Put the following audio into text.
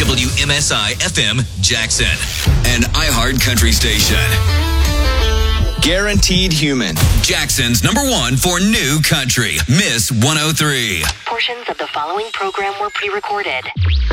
WMSI FM Jackson. An iHeart Country station. Guaranteed Human. Jackson's #1 for new country. Miss 103. Portions of the following program were pre-recorded.